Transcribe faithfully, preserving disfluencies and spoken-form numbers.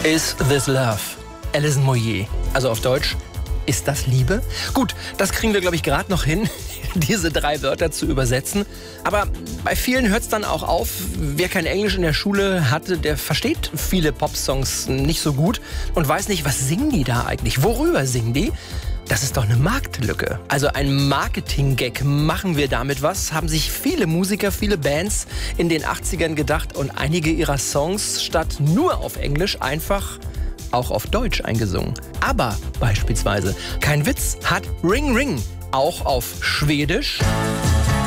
Is This Love? Alison Moyet. Also auf Deutsch, ist das Liebe? Gut, das kriegen wir, glaube ich, gerade noch hin, diese drei Wörter zu übersetzen. Aber bei vielen hört es dann auch auf. Wer kein Englisch in der Schule hatte, der versteht viele Popsongs nicht so gut und weiß nicht, was singen die da eigentlich? Worüber singen die? Das ist doch eine Marktlücke. Also ein Marketing-Gag. Machen wir damit was? Haben sich viele Musiker, viele Bands in den achtzigern gedacht und einige ihrer Songs statt nur auf Englisch einfach auch auf Deutsch eingesungen. Aber beispielsweise, kein Witz, hat Ring Ring auch auf Schwedisch